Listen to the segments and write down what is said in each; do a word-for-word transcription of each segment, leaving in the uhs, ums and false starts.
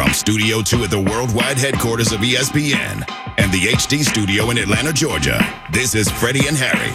From Studio two at the worldwide headquarters of E S P N and the H D studio in Atlanta, Georgia, this is Freddie and Harry.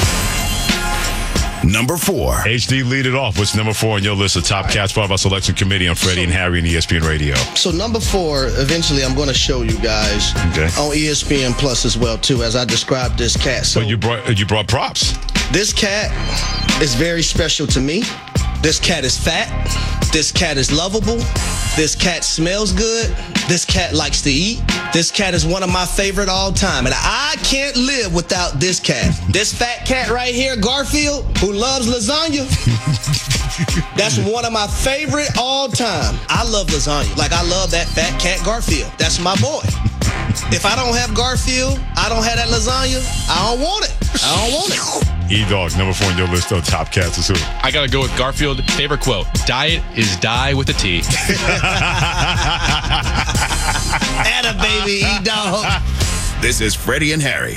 Number four. H D, lead it off. What's number four on your list of top cats part of our selection committee on Freddie and Harry and E S P N Radio? So number four, eventually I'm going to show you guys okay. on E S P N Plus as well, too, as I described this cat. So but you brought, you brought props. This cat is very special to me. This cat is fat. This cat is lovable. This cat smells good. This cat likes to eat. This cat is one of my favorite all time. And I can't live without this cat. This fat cat right here, Garfield, who loves lasagna. That's one of my favorite all time. I love lasagna. Like, I love that fat cat, Garfield. That's my boy. If I don't have Garfield, I don't have that lasagna, I don't want it. I don't want it. E-Dog, number four on your list of top cats is who? I got to go with Garfield. Favorite quote, diet is die with a T. Atta baby, E-Dog. This is Freddie and Harry.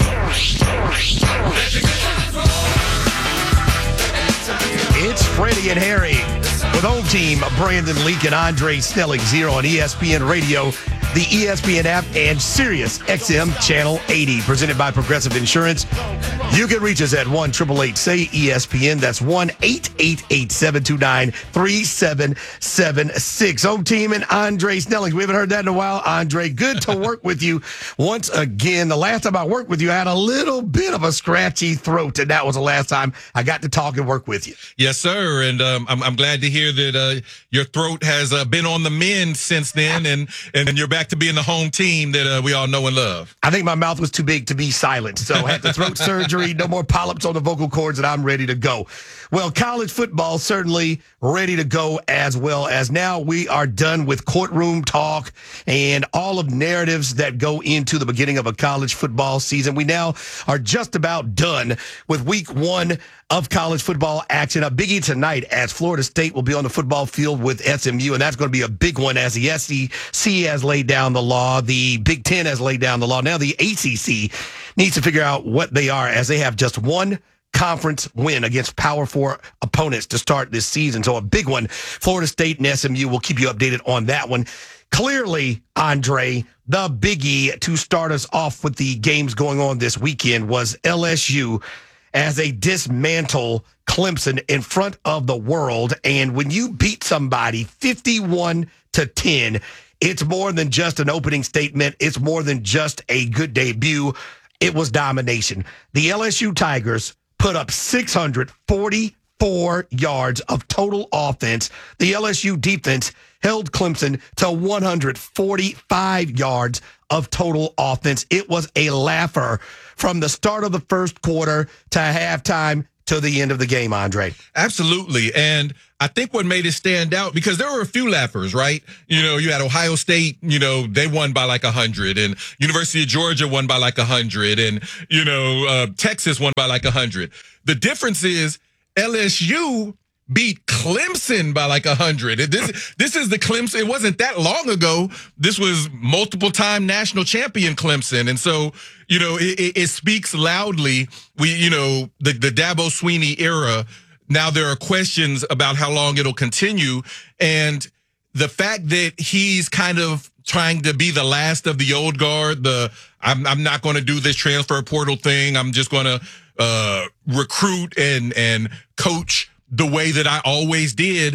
It's Freddie and Harry with home team Brandon Leak and Andre Snelling here on E S P N Radio, the E S P N app, and Sirius X M Channel eighty, presented by Progressive Insurance. You can reach us at one eight eight eight, say E S P N. That's one eight eight eight, seven two nine, three seven seven six. Home team and Andre Snelling. We haven't heard that in a while. Andre, good to work with you once again. The last time I worked with you, I had a little bit of a scratchy throat, and that was the last time I got to talk and work with you. Yes, sir. And um, I'm, I'm glad to hear that uh, your throat has uh, been on the mend since then, and, and you're back to being the home team that uh, we all know and love. I think my mouth was too big to be silent, so I had the throat surgery, no more polyps on the vocal cords, and I'm ready to go. Well, college football certainly ready to go, as well as now we are done with courtroom talk and all of narratives that go into the beginning of a college football season. We now are just about done with week one of college football action. A biggie tonight as Florida State will be on the football field with S M U, and that's going to be a big one as the S E C has laid down the law. The Big Ten has laid down the law. Now the A C C needs to figure out what they are, as they have just one conference win against Power Four opponents to start this season. So a big one. Florida State and S M U will keep you updated on that one. Clearly, Andre, the biggie to start us off with the games going on this weekend was L S U as they dismantle Clemson in front of the world. And when you beat somebody fifty-one to ten, it's more than just an opening statement. It's more than just a good debut. It was domination. The L S U Tigers put up six hundred forty-four yards of total offense. The L S U defense held Clemson to one hundred forty-five yards of total offense. It was a laugher from the start of the first quarter to halftime to the end of the game, Andre. Absolutely. And I think what made it stand out, because there were a few laughers, right? You know, you had Ohio State, you know, they won by like one hundred, and University of Georgia won by like one hundred, and, you know, uh, Texas won by like one hundred. The difference is L S U beat Clemson by like one hundred. This, this is the Clemson. It wasn't that long ago. This was multiple-time national champion Clemson. And so, you know, it, it, it speaks loudly. We, you know, the, the Dabo Swinney era, now there are questions about how long it'll continue. And the fact that he's kind of trying to be the last of the old guard, the I'm, I'm not going to do this transfer portal thing. I'm just going to uh, recruit and and coach the way that I always did.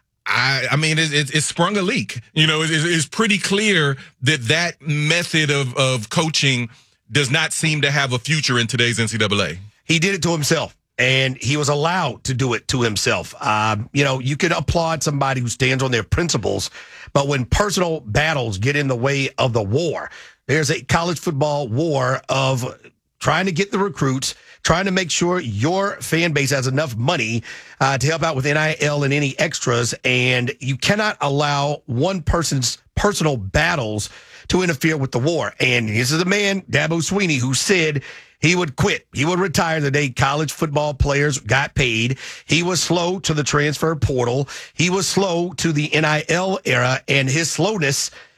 I, I mean, it, it, it sprung a leak. You know, it, it's pretty clear that that method of, of coaching does not seem to have a future in today's N C double A. He did it to himself, and he was allowed to do it to himself. Um, you know, you can applaud somebody who stands on their principles, but when personal battles get in the way of the war, there's a college football war of trying to get the recruits, trying to make sure your fan base has enough money uh, to help out with N I L and any extras. And you cannot allow one person's personal battles to interfere with the war. And this is a man, Dabo Swinney, who said he would quit. He would retire the day college football players got paid. He was slow to the transfer portal. He was slow to the N I L era, and his slowness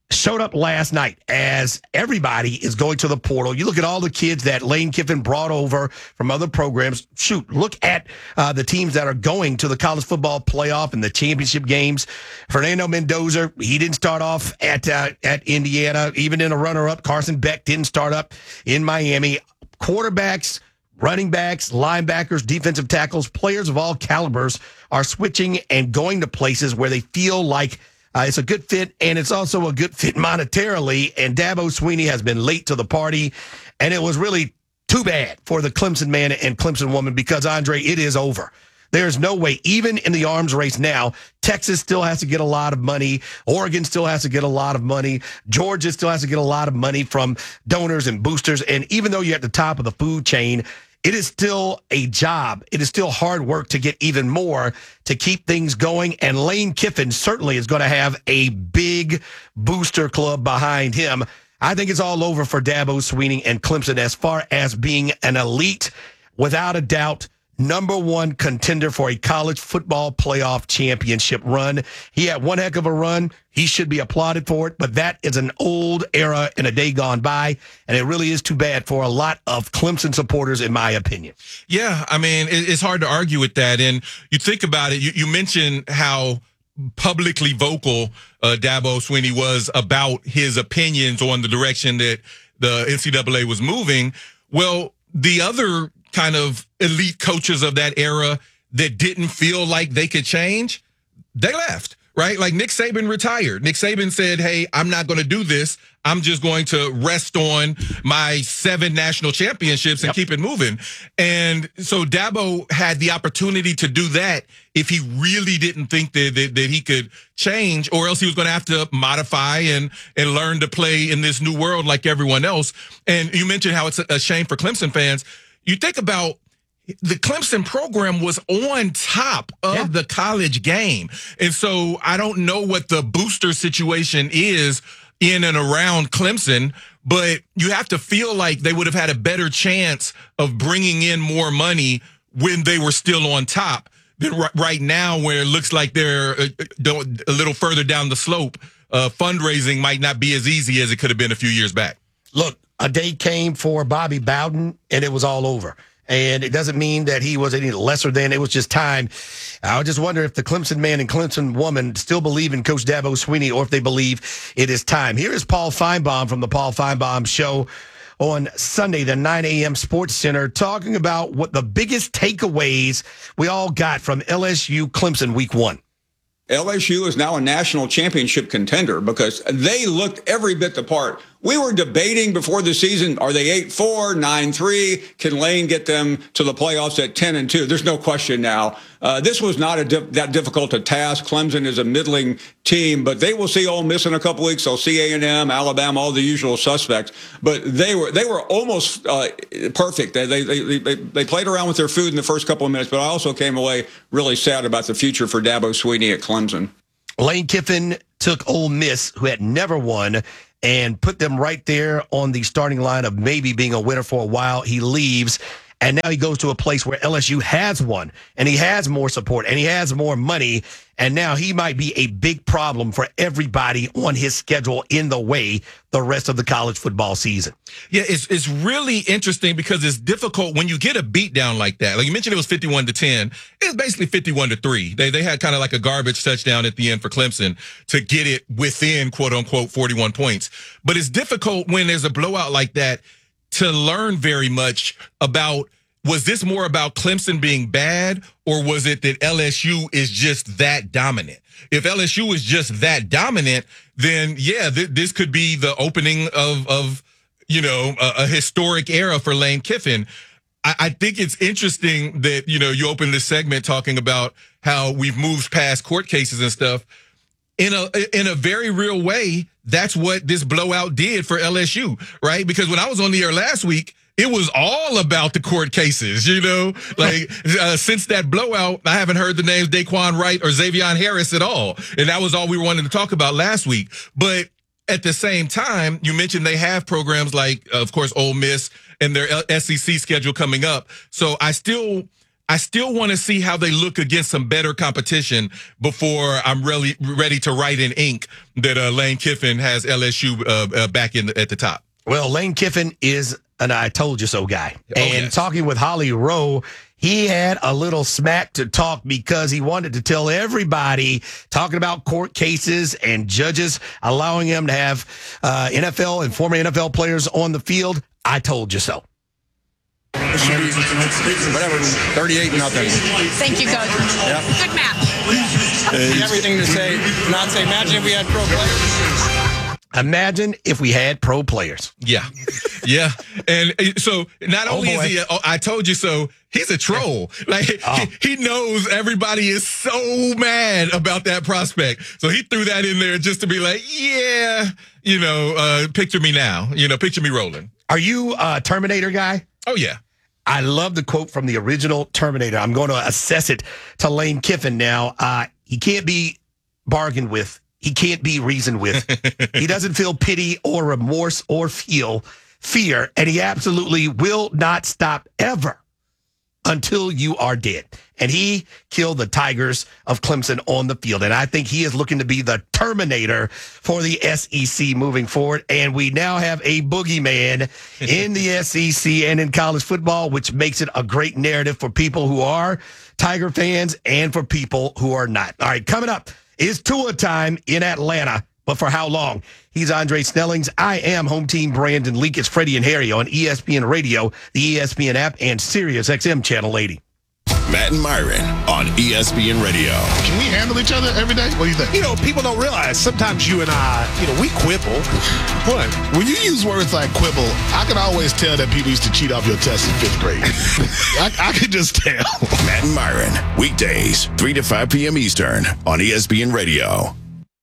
showed up last night as everybody is going to the portal. You look at all the kids that Lane Kiffin brought over from other programs. Shoot, look at uh, the teams that are going to the college football playoff and the championship games. Fernando Mendoza, he didn't start off at uh, at Indiana. Even in a runner-up, Carson Beck didn't start up in Miami. Quarterbacks, running backs, linebackers, defensive tackles, players of all calibers are switching and going to places where they feel like Uh, it's a good fit, and it's also a good fit monetarily. And Dabo Swinney has been late to the party, and it was really too bad for the Clemson man and Clemson woman because, Andre, it is over. There's no way, even in the arms race now, Texas still has to get a lot of money. Oregon still has to get a lot of money. Georgia still has to get a lot of money from donors and boosters. And even though you're at the top of the food chain, it is still a job. It is still hard work to get even more to keep things going. And Lane Kiffin certainly is going to have a big booster club behind him. I think it's all over for Dabo Swinney and Clemson as far as being an elite, without a doubt, number one contender for a college football playoff championship run. He had one heck of a run. He should be applauded for it, but that is an old era and a day gone by, and it really is too bad for a lot of Clemson supporters, in my opinion. Yeah, I mean, it's hard to argue with that. And you think about it, you, you mentioned how publicly vocal uh, Dabo Swinney was about his opinions on the direction that the N C double A was moving. Well, the other kind of elite coaches of that era that didn't feel like they could change, they left, right? Like Nick Saban retired. Nick Saban said, hey, I'm not going to do this. I'm just going to rest on my seven national championships and yep. keep it moving. And so Dabo had the opportunity to do that if he really didn't think that, that, that he could change, or else he was going to have to modify and, and learn to play in this new world like everyone else. And you mentioned how it's a shame for Clemson fans. You think about the Clemson program was on top of yeah. the college game. And so I don't know what the booster situation is in and around Clemson, but you have to feel like they would have had a better chance of bringing in more money when they were still on top than right now, where it looks like they're a little further down the slope. Uh, fundraising might not be as easy as it could have been a few years back. Look, a day came for Bobby Bowden, and it was all over. And it doesn't mean that he was any lesser than. It was just time. I just wonder if the Clemson man and Clemson woman still believe in Coach Dabo Swinney, or if they believe it is time. Here is Paul Feinbaum from the Paul Feinbaum Show on Sunday, the nine a.m. Sports Center, talking about what the biggest takeaways we all got from L S U Clemson week one. L S U is now a national championship contender because they looked every bit the part. We were debating before the season, are they eight four, nine three? Can Lane get them to the playoffs at ten and two? There's no question now. Uh, this was not a di- that difficult a task. Clemson is a middling team, but they will see Ole Miss in a couple weeks. They'll see A and M, Alabama, all the usual suspects. But they were they were almost uh, perfect. They, they they they they played around with their food in the first couple of minutes, but I also came away really sad about the future for Dabo Swinney at Clemson. Lane Kiffin took Ole Miss, who had never won, and put them right there on the starting line of maybe being a winner for a while. He leaves, and now he goes to a place where L S U has won, and he has more support, and he has more money, and now he might be a big problem for everybody on his schedule in the way the rest of the college football season. Yeah, it's it's really interesting because it's difficult when you get a beat down like that. Like you mentioned, it was fifty-one to ten. It's basically fifty-one to three. They they had kind of like a garbage touchdown at the end for Clemson to get it within, quote unquote, forty-one points. But it's difficult when there's a blowout like that to learn very much about, was this more about Clemson being bad, or was it that L S U is just that dominant? If L S U is just that dominant, then yeah, th- this could be the opening of, of you know, a, a historic era for Lane Kiffin. I, I think it's interesting that, you know, you open this segment talking about how we've moved past court cases and stuff. In a in a very real way, that's what this blowout did for L S U, right? Because when I was on the air last week, it was all about the court cases, you know? Like, uh, since that blowout, I haven't heard the names Daquan Wright or Xavion Harris at all. And that was all we wanted to talk about last week. But at the same time, you mentioned they have programs like, of course, Ole Miss and their S E C schedule coming up. So I still... I still want to see how they look against some better competition before I'm really ready to write in ink that uh, Lane Kiffin has L S U uh, uh, back in the, at the top. Well, Lane Kiffin is an I told you so guy. Oh, and yes. talking with Holly Rowe, he had a little smack to talk because he wanted to tell everybody, talking about court cases and judges allowing him to have uh, N F L and former N F L players on the field. I told you so. It should be, whatever, thirty-eight nothing. Thank you, Coach. Yep. Good match. Everything to say, not say, imagine if we had pro players. Imagine if we had pro players. Yeah. Yeah. And uh, so not Oh, only boy. is he, a, oh, I told you so, he's a troll. Like Oh. he, he knows everybody is so mad about that prospect. So he threw that in there just to be like, yeah, you know, uh, picture me now, you know, picture me rolling. Are you a Terminator guy? Oh, yeah. I love the quote from the original Terminator. I'm going to assess it to Lane Kiffin now. Uh, he can't be bargained with. He can't be reasoned with. He doesn't feel pity or remorse or feel fear, and he absolutely will not stop ever until you are dead. And he killed the Tigers of Clemson on the field. And I think he is looking to be the Terminator for the S E C moving forward. And we now have a boogeyman in the S E C and in college football, which makes it a great narrative for people who are Tiger fans and for people who are not. All right, coming up is Tua time in Atlanta. But for how long? He's Andre Snellings. I am home team Brandon Leak. It's Freddie and Harry on E S P N Radio, the E S P N app, and Sirius X M Channel eighty. Matt and Myron on E S P N Radio. Can we handle each other every day? What do you think? You know, people don't realize sometimes you and I, you know, we quibble. What? When you use words like quibble, I can always tell that people used to cheat off your test in fifth grade. I, I could just tell. Matt and Myron, weekdays, three to five p.m. Eastern on E S P N Radio.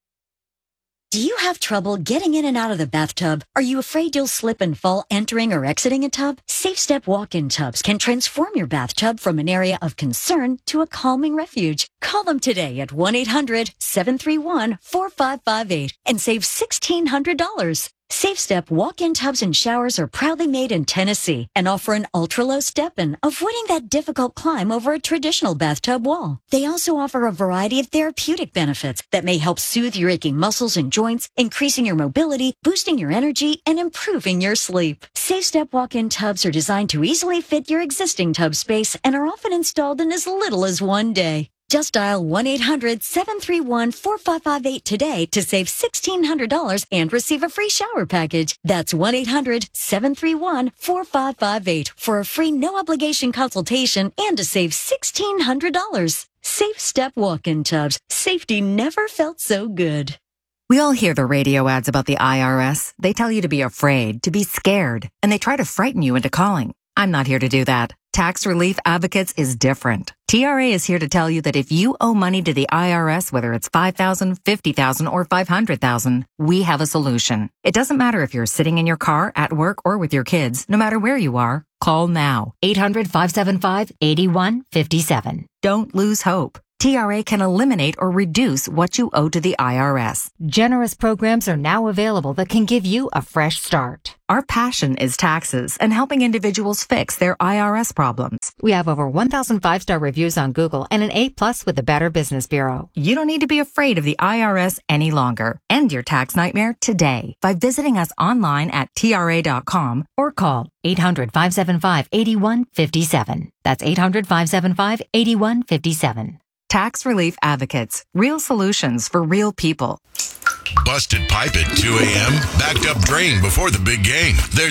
Do you have trouble getting in and out of the bathtub? Are you afraid you'll slip and fall entering or exiting a tub? Safe Step walk-in tubs can transform your bathtub from an area of concern to a calming refuge. Call them today at one eight hundred seven three one four five five eight and save sixteen hundred dollars. Safe Step walk-in tubs and showers are proudly made in Tennessee and offer an ultra-low step-in, avoiding that difficult climb over a traditional bathtub wall. They also offer a variety of therapeutic benefits that may help soothe your aching muscles and joints, increasing your mobility, boosting your energy, and improving your sleep. Safe Step walk-in tubs are designed to easily fit your existing tub space and are often installed in as little as one day. Just dial one eight hundred seven three one four five five eight today to save sixteen hundred dollars and receive a free shower package. That's one eight hundred seven three one four five five eight for a free no-obligation consultation and to save sixteen hundred dollars. Safe Step walk-in tubs. Safety never felt so good. We all hear the radio ads about the I R S. They tell you to be afraid, to be scared, and they try to frighten you into calling. I'm not here to do that. Tax Relief Advocates is different. T R A is here to tell you that if you owe money to the I R S, whether it's five thousand dollars, fifty thousand dollars, or five hundred thousand dollars, we have a solution. It doesn't matter if you're sitting in your car, at work, or with your kids. No matter where you are, call now. eight hundred five seven five eight one five seven. Don't lose hope. T R A can eliminate or reduce what you owe to the I R S. Generous programs are now available that can give you a fresh start. Our passion is taxes and helping individuals fix their I R S problems. We have over one thousand five-star reviews on Google and an A plus with the Better Business Bureau. You don't need to be afraid of the I R S any longer. End your tax nightmare today by visiting us online at T R A dot com or call eight hundred five seven five eight one five seven. That's eight hundred five seven five eight one five seven. Tax Relief Advocates. Real solutions for real people. Busted pipe at two a.m. Backed up drain before the big game. There's